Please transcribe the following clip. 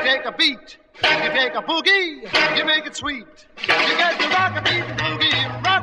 take a beat, you take a boogie, you make it sweet. You get the rock a beat, boogie, rock.